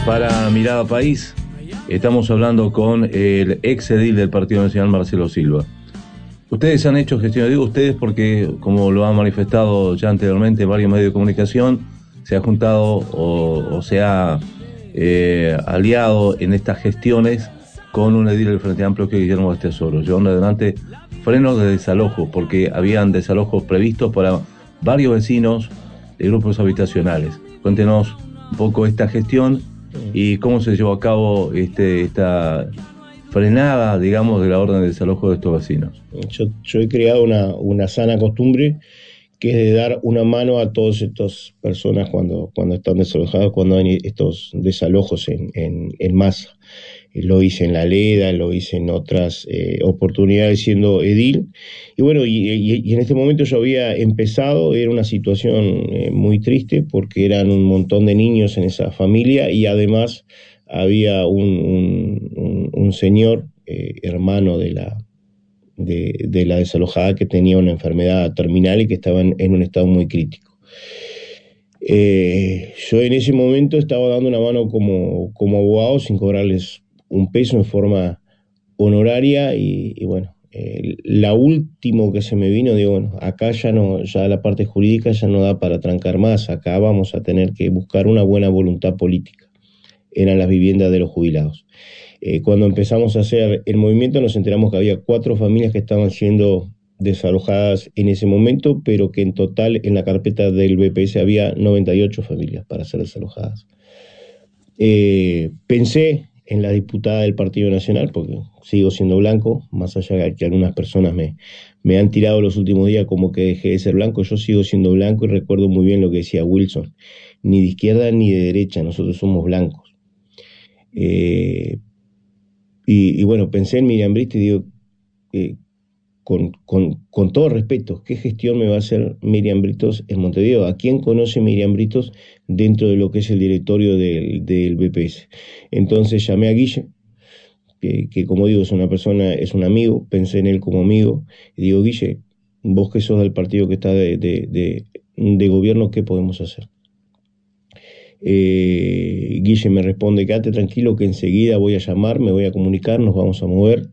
Para Mirada País estamos hablando con el ex edil del Partido Nacional, Marcelo Silva. Ustedes han hecho gestión, digo ustedes porque, como lo han manifestado ya anteriormente varios medios de comunicación, se ha juntado o se ha aliado en estas gestiones con un edil del Frente Amplio, que es Guillermo Bastezoro, llevando adelante frenos de desalojo, porque habían desalojos previstos para varios vecinos de grupos habitacionales. Cuéntenos un poco esta gestión y cómo se llevó a cabo esta frenada, digamos, de la orden de desalojo de estos vecinos. Yo he creado una sana costumbre, que es de dar una mano a todas estas personas cuando están desalojadas, cuando hay estos desalojos en masa. Lo hice en La Leda, lo hice en otras oportunidades siendo edil. Y bueno, y en este momento yo había empezado, era una situación muy triste porque eran un montón de niños en esa familia y además había un señor, hermano de la desalojada, que tenía una enfermedad terminal y que estaba en un estado muy crítico. Yo en ese momento estaba dando una mano como abogado sin cobrarles un peso, en forma honoraria, y bueno, la último que se me vino, digo, bueno, acá ya la parte jurídica ya no da para trancar más, acá vamos a tener que buscar una buena voluntad política. Eran las viviendas de los jubilados. Cuando empezamos a hacer el movimiento nos enteramos que había 4 familias que estaban siendo desalojadas en ese momento, pero que en total en la carpeta del BPS había 98 familias para ser desalojadas. Pensé en la diputada del Partido Nacional, porque sigo siendo blanco, más allá de que algunas personas me han tirado los últimos días como que dejé de ser blanco. Yo sigo siendo blanco y recuerdo muy bien lo que decía Wilson: ni de izquierda ni de derecha, nosotros somos blancos. Y bueno, pensé en Miriam Britos y digo, con todo respeto, ¿qué gestión me va a hacer Miriam Britos en Montevideo? ¿A quién conoce Miriam Britos dentro de lo que es el directorio del BPS? Entonces llamé a Guille, que como digo, es un amigo, pensé en él como amigo, y digo: Guille, vos que sos del partido que está de gobierno, ¿qué podemos hacer? Guille me responde: quédate tranquilo que enseguida voy a llamar, me voy a comunicar, nos vamos a mover.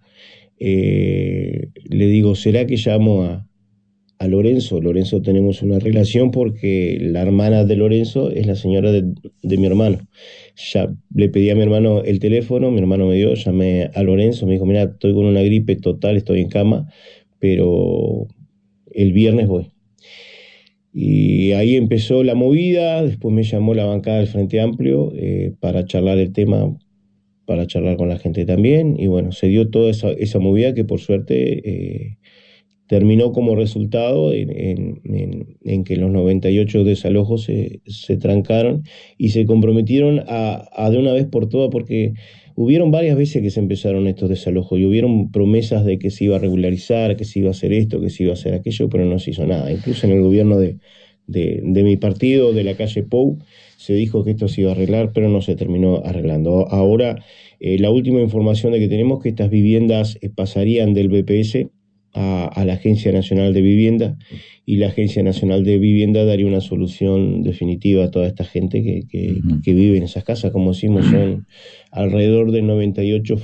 Le digo: ¿será que llamo a Lorenzo? Lorenzo, tenemos una relación porque la hermana de Lorenzo es la señora de mi hermano. Ya le pedí a mi hermano el teléfono, mi hermano me dio, llamé a Lorenzo, me dijo: mira, estoy con una gripe total, estoy en cama, pero el viernes voy. Y ahí empezó la movida. Después me llamó la bancada del Frente Amplio para charlar el tema, para charlar con la gente también, y bueno, se dio toda esa movida que por suerte terminó como resultado en que los 98 desalojos se trancaron y se comprometieron a de una vez por todas, porque hubieron varias veces que se empezaron estos desalojos y hubieron promesas de que se iba a regularizar, que se iba a hacer esto, que se iba a hacer aquello, pero no se hizo nada. Incluso en el gobierno de mi partido, de la calle Pou, se dijo que esto se iba a arreglar, pero no se terminó arreglando. Ahora, la última información de que tenemos, que estas viviendas pasarían del BPS a la Agencia Nacional de Vivienda, y la Agencia Nacional de Vivienda daría una solución definitiva a toda esta gente que vive en esas casas. Como decimos, son alrededor de 98